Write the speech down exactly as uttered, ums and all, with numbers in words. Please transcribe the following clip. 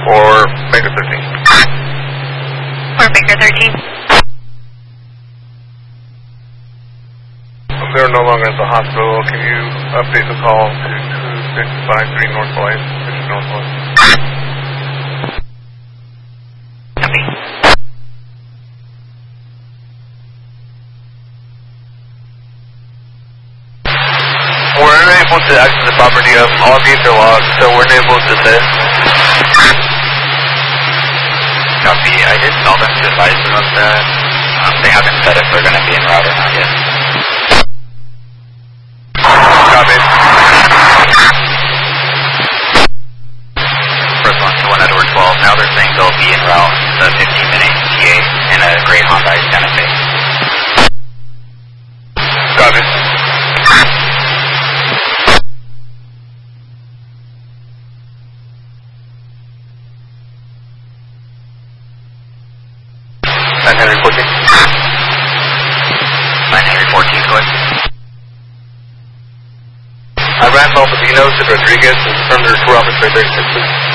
or Baker thirteen. Or Baker thirteen. They're no longer at the hospital. Can you update the call to two six five three North Light, Fisher Northwest? Copy. We're unable to access the property of all these are logged, so we're unable to assist. Copy. I did tell them to advise them of that. Um, they haven't said if they're going to be en route or not yet. Copy. First one to one Edward twelve. Now they're saying they'll be en route the fifteen minute T A in a gray Honda Santa Fe. Copy. nine Henry fourteen. nine Henry fourteen, go ahead. I ran Alpha Dino to Rodriguez and Thunder two Alpha Trade thirty-six.